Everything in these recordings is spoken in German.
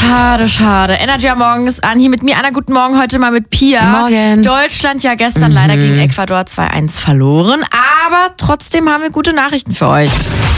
Schade. Energy am Morgen ist an. Hier mit mir, Anna, guten Morgen. Heute mal mit Pia. Morgen. Deutschland ja gestern leider gegen Ecuador 2-1 verloren. Aber trotzdem haben wir gute Nachrichten für euch.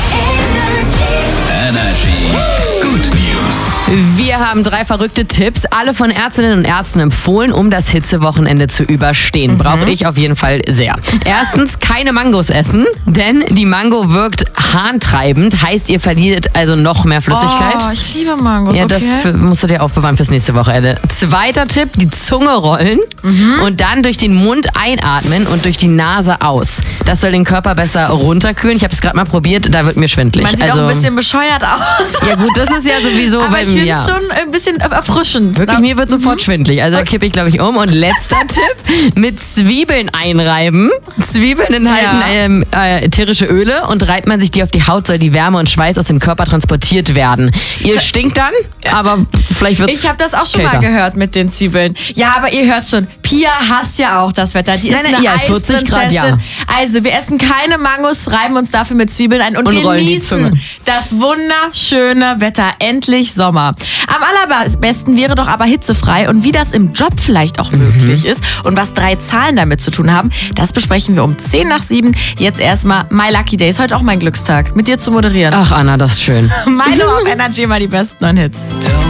Energy. Good News. Wir haben 3 verrückte Tipps, alle von Ärztinnen und Ärzten empfohlen, um das Hitzewochenende zu überstehen. Brauche ich auf jeden Fall sehr. Erstens, keine Mangos essen, denn die Mango wirkt harntreibend, heißt, ihr verliert also noch mehr Flüssigkeit. Oh, ich liebe Mangos, Ja, okay. das musst du dir aufbewahren fürs nächste Wochenende. Zweiter Tipp, die Zunge rollen und dann durch den Mund einatmen und durch die Nase aus. Das soll den Körper besser runterkühlen. Ich habe es gerade mal probiert, da wird mir schwindelig. Man sieht auch ein bisschen bescheuert aus. Ja gut, das ist ja sowieso Aber bei ich mir. finde es schon ein bisschen erfrischend. Wirklich, mir wird sofort schwindelig. Also da kippe ich, glaube ich, um. Und letzter Tipp, mit Zwiebeln einreiben. Zwiebeln enthalten ätherische Öle und reibt man sich die auf die Haut, soll die Wärme und Schweiß aus dem Körper transportiert werden. Ihr stinkt dann, aber vielleicht wird's Ich habe das auch schon kälter. mal gehört mit den Zwiebeln. Ja, aber ihr hört schon, Pia hasst ja auch das Wetter. Die ist Nein, eine ja, 40 Grad, Eisprinzessin. ja. Also, wir essen keine Mangos, reiben uns dafür mit Zwiebeln ein und rollen die Zunge. genießen das wunderschöne Wetter. Endlich Sommer. Am allerbesten wäre doch aber hitzefrei und wie das im Job vielleicht auch möglich ist und was 3 Zahlen damit zu tun haben, das besprechen wir um 6:50. Jetzt erstmal My Lucky Day. Ist heute auch mein Glückstag, mit dir zu moderieren. Ach Anna, das ist schön. Milo auf Energy mal die besten neuen Hits. Tell